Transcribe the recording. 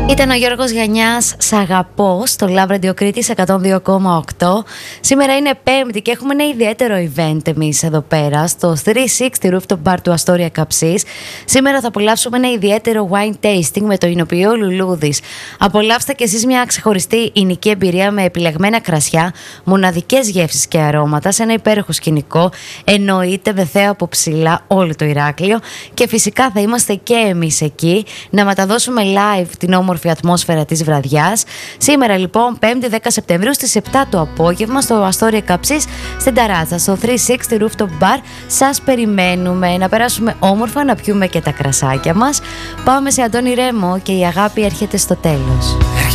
Ήταν ο Γιώργος Γιαννιάς, «Σ' αγαπώ», στο Love Radio Κρήτης 102,8. Σήμερα είναι Πέμπτη και έχουμε ένα ιδιαίτερο event εμείς εδώ πέρα στο 360 Rooftop Bar του Αστόρια Καψής. Σήμερα θα απολαύσουμε ένα ιδιαίτερο wine tasting με το εινοποιείο Λουλούδης. Απολαύστε και εσείς μια ξεχωριστή εινική εμπειρία με επιλεγμένα κρασιά, μοναδικές γεύσεις και αρώματα σε ένα υπέροχο σκηνικό. Εννοείται με θέα από ψηλά όλο το Ηράκλειο και φυσικά θα είμαστε και εμείς εκεί να μεταδώσουμε live την όμορφη ατμόσφαιρα της βραδιάς. Σήμερα λοιπόν 5η 10 Σεπτεμβρίου στις 7 το απόγευμα στο Αστόρια Καψής στην Ταράτσα, στο 360 Rooftop Bar. Σας περιμένουμε να περάσουμε όμορφα, να πιούμε και τα κρασάκια μας. Πάμε σε Αντώνη Ρέμο και η αγάπη έρχεται στο τέλος.